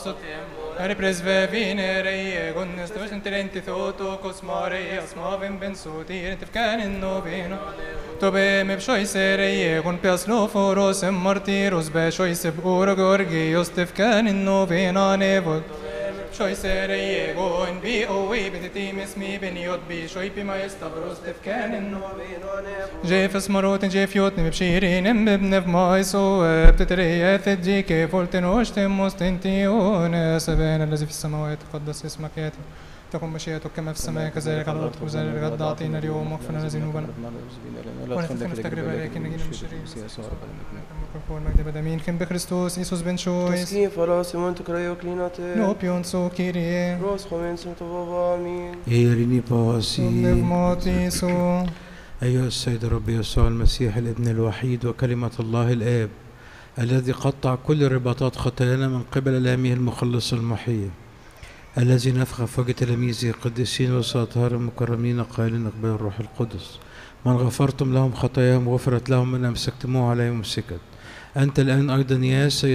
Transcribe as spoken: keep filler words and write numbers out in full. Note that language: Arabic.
Ripresvevine reie gunnes tusen trenti thoto kosmare asmavim ben sotir tefkan novino tobe me bshoise reie gun piasno foros martiros be shoise bur gorgios tefkan novina nevod shoise reie gun bi owe betitim ismi ben yod bi shoy bi ma estabros tefkan novina nevod jefes marot jefyot ne bshirin bebnev maiso btetriyat djike voltenosh temostentione أبانا الذي في السماوات تقدس اسمك يأتي تكن مشيئتك كما في السماء كذلك على الأرض وكذلك الغد أعطينا اليوم واغفر لنا ذنوبنا ولا تدخلنا في تجربة لكن نجينا من الشرير المجد بدمين كن بكريستوس إيسوس بن شويس تسكين فراس وانت كريو كليناتي نوبيون سو كيريه روس خوين سنتو بابا آمين إيريني باسي نفماتيسو أيها السيد رب يسوع المسيح الابن الوحيد وكلمة الله الآب الذي قطع كل رباطات خطايانا من قبل الآمه المخلص المحيي الذي نفخ في وجه تلاميذه القديسين والأطهار المكرمين قائلين اقبلوا الروح القدس من غفرتم لهم خطاياهم غفرت لهم من أمسكتموه عليهم مسكت أنت الآن أيضا يا سيد